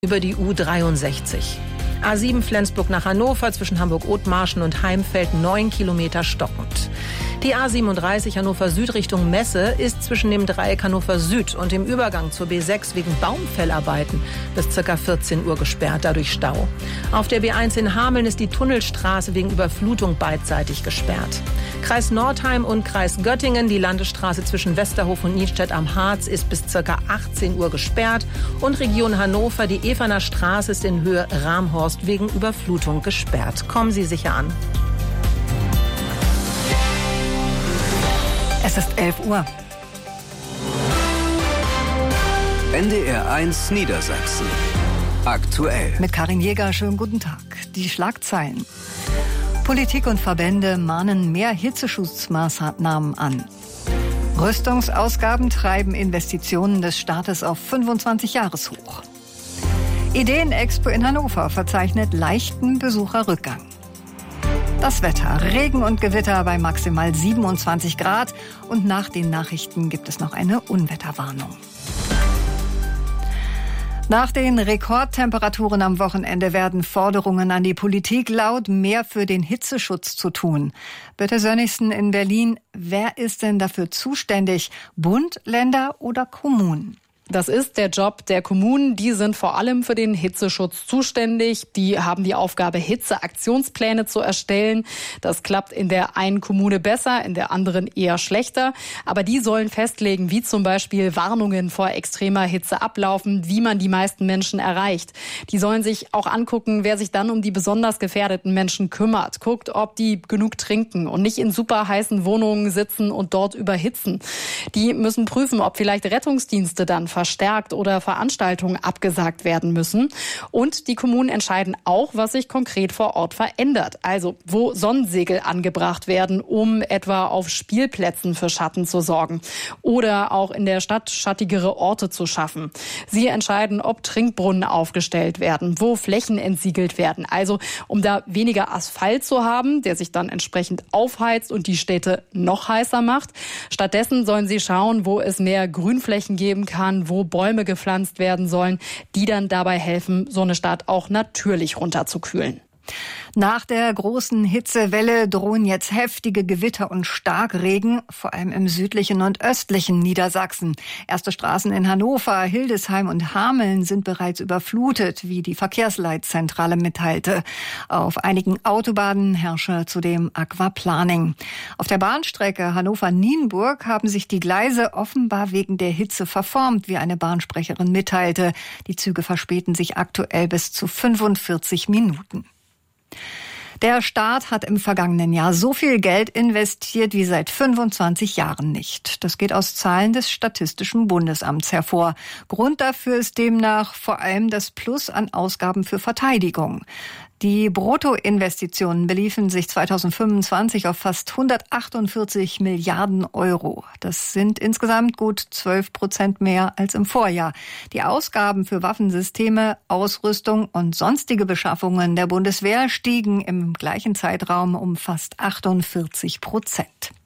Über die U63. A7 Flensburg nach Hannover zwischen Hamburg-Othmarschen und Heimfeld 9 Kilometer stockend. Die A37 Hannover Süd Richtung Messe ist zwischen dem Dreieck Hannover Süd und dem Übergang zur B6 wegen Baumfellarbeiten bis ca. 14 Uhr gesperrt, dadurch Stau. Auf der B1 in Hameln ist die Tunnelstraße wegen Überflutung beidseitig gesperrt. Kreis Nordheim und Kreis Göttingen, die Landesstraße zwischen Westerhof und Niedstedt am Harz ist bis ca. 18 Uhr gesperrt. Und Region Hannover, die Eferner Straße ist in Höhe Ramhorst wegen Überflutung gesperrt. Kommen Sie sicher an. Es ist 11 Uhr. NDR 1 Niedersachsen. Aktuell. Mit Karin Jäger, schönen guten Tag. Die Schlagzeilen. Politik und Verbände mahnen mehr Hitzeschutzmaßnahmen an. Rüstungsausgaben treiben Investitionen des Staates auf 25-Jahreshoch. Ideen-Expo in Hannover verzeichnet leichten Besucherrückgang. Das Wetter, Regen und Gewitter bei maximal 27 Grad und nach den Nachrichten gibt es noch eine Unwetterwarnung. Nach den Rekordtemperaturen am Wochenende werden Forderungen an die Politik laut, mehr für den Hitzeschutz zu tun. Birte Sönnigsen in Berlin, wer ist denn dafür zuständig? Bund, Länder oder Kommunen? Das ist der Job der Kommunen. Die sind vor allem für den Hitzeschutz zuständig. Die haben die Aufgabe, Hitzeaktionspläne zu erstellen. Das klappt in der einen Kommune besser, in der anderen eher schlechter. Aber die sollen festlegen, wie zum Beispiel Warnungen vor extremer Hitze ablaufen, wie man die meisten Menschen erreicht. Die sollen sich auch angucken, wer sich dann um die besonders gefährdeten Menschen kümmert. Guckt, ob die genug trinken und nicht in super heißen Wohnungen sitzen und dort überhitzen. Die müssen prüfen, ob vielleicht Rettungsdienste dann verstärkt oder Veranstaltungen abgesagt werden müssen. Und die Kommunen entscheiden auch, was sich konkret vor Ort verändert. Also wo Sonnensegel angebracht werden, um etwa auf Spielplätzen für Schatten zu sorgen. Oder auch in der Stadt schattigere Orte zu schaffen. Sie entscheiden, ob Trinkbrunnen aufgestellt werden, wo Flächen entsiegelt werden. Also um da weniger Asphalt zu haben, der sich dann entsprechend aufheizt und die Städte noch heißer macht. Stattdessen sollen sie schauen, wo es mehr Grünflächen geben kann, wo Bäume gepflanzt werden sollen, die dann dabei helfen, so eine Stadt auch natürlich runterzukühlen. Nach der großen Hitzewelle drohen jetzt heftige Gewitter und Starkregen, vor allem im südlichen und östlichen Niedersachsen. Erste Straßen in Hannover, Hildesheim und Hameln sind bereits überflutet, wie die Verkehrsleitzentrale mitteilte. Auf einigen Autobahnen herrsche zudem Aquaplaning. Auf der Bahnstrecke Hannover-Nienburg haben sich die Gleise offenbar wegen der Hitze verformt, wie eine Bahnsprecherin mitteilte. Die Züge verspäten sich aktuell bis zu 45 Minuten. Der Staat hat im vergangenen Jahr so viel Geld investiert wie seit 25 Jahren nicht. Das geht aus Zahlen des Statistischen Bundesamts hervor. Grund dafür ist demnach vor allem das Plus an Ausgaben für Verteidigung. Die Bruttoinvestitionen beliefen sich 2025 auf fast 148 Milliarden Euro. Das sind insgesamt gut 12% mehr als im Vorjahr. Die Ausgaben für Waffensysteme, Ausrüstung und sonstige Beschaffungen der Bundeswehr stiegen im gleichen Zeitraum um fast 48%.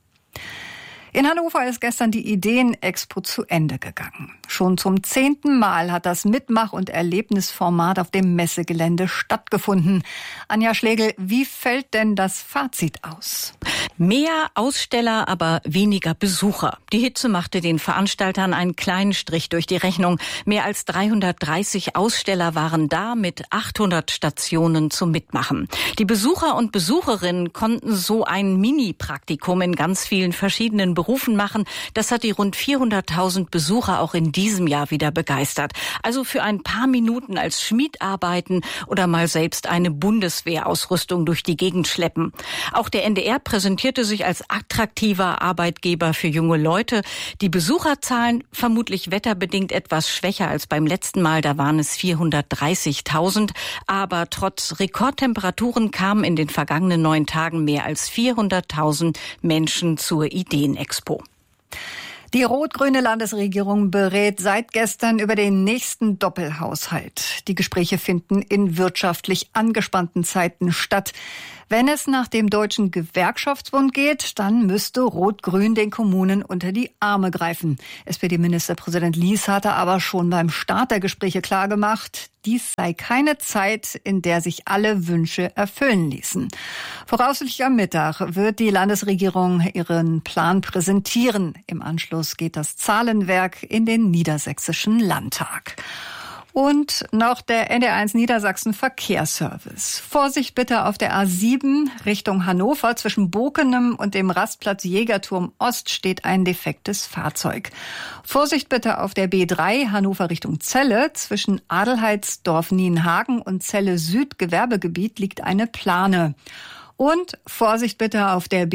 In Hannover ist gestern die Ideen-Expo zu Ende gegangen. Schon zum 10. Mal hat das Mitmach- und Erlebnisformat auf dem Messegelände stattgefunden. Anja Schlegel, wie fällt denn das Fazit aus? Mehr Aussteller, aber weniger Besucher. Die Hitze machte den Veranstaltern einen kleinen Strich durch die Rechnung. Mehr als 330 Aussteller waren da mit 800 Stationen zum Mitmachen. Die Besucher und Besucherinnen konnten so ein Mini-Praktikum in ganz vielen verschiedenen Berufen machen. Das hat die rund 400.000 Besucher auch in diesem Jahr wieder begeistert. Also für ein paar Minuten als Schmied arbeiten oder mal selbst eine Bundeswehrausrüstung durch die Gegend schleppen. Auch der NDR präsentierte sich als attraktiver Arbeitgeber für junge Leute. Die Besucherzahlen vermutlich wetterbedingt etwas schwächer als beim letzten Mal. Da waren es 430.000. Aber trotz Rekordtemperaturen kamen in den vergangenen 9 Tagen mehr als 400.000 Menschen zur Ideen-Expo. Die rot-grüne Landesregierung berät seit gestern über den nächsten Doppelhaushalt. Die Gespräche finden in wirtschaftlich angespannten Zeiten statt. Wenn es nach dem Deutschen Gewerkschaftsbund geht, dann müsste Rot-Grün den Kommunen unter die Arme greifen. SPD-Ministerpräsident Lies hatte aber schon beim Start der Gespräche klargemacht, dies sei keine Zeit, in der sich alle Wünsche erfüllen ließen. Voraussichtlich am Mittag wird die Landesregierung ihren Plan präsentieren. Im Anschluss geht das Zahlenwerk in den Niedersächsischen Landtag. Und noch der NDR1 Niedersachsen Verkehrsservice. Vorsicht bitte auf der A7 Richtung Hannover. Zwischen Bokenem und dem Rastplatz Jägerturm Ost steht ein defektes Fahrzeug. Vorsicht bitte auf der B3 Hannover Richtung Celle. Zwischen Adelheidsdorf-Nienhagen und Celle Süd Gewerbegebiet liegt eine Plane. Und Vorsicht bitte auf der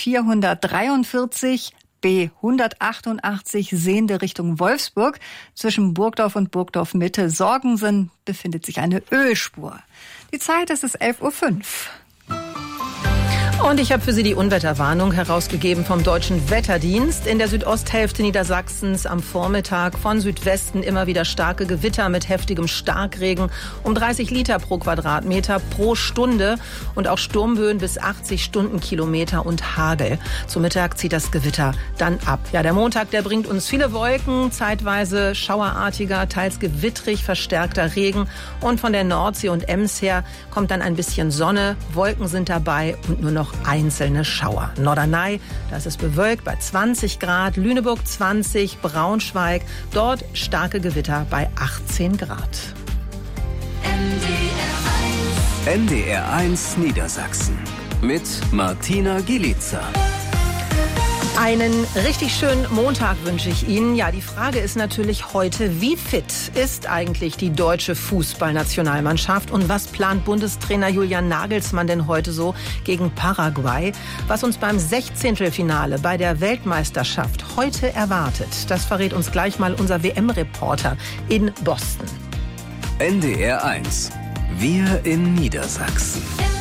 B443 B188 sehende Richtung Wolfsburg. Zwischen Burgdorf und Burgdorf Mitte Sorgensen befindet sich eine Ölspur. Die Zeit ist 11:05 Uhr. Und ich habe für Sie die Unwetterwarnung herausgegeben vom Deutschen Wetterdienst. In der Südosthälfte Niedersachsens am Vormittag von Südwesten immer wieder starke Gewitter mit heftigem Starkregen um 30 Liter pro Quadratmeter pro Stunde und auch Sturmböen bis 80 Stundenkilometer und Hagel. Zum Mittag zieht das Gewitter dann ab. Ja, der Montag, der bringt uns viele Wolken, zeitweise schauerartiger, teils gewittrig verstärkter Regen. Und von der Nordsee und Ems her kommt dann ein bisschen Sonne. Wolken sind dabei und nur noch einzelne Schauer. Norderney, da ist es bewölkt bei 20 Grad, Lüneburg 20, Braunschweig, dort starke Gewitter bei 18 Grad. NDR1 Niedersachsen mit Martina Gielica. Einen richtig schönen Montag wünsche ich Ihnen. Ja, die Frage ist natürlich heute, wie fit ist eigentlich die deutsche Fußballnationalmannschaft und was plant Bundestrainer Julian Nagelsmann denn heute so gegen Paraguay? Was uns beim 16. bei der Weltmeisterschaft heute erwartet, das verrät uns gleich mal unser WM-Reporter in Boston. NDR1, wir in Niedersachsen.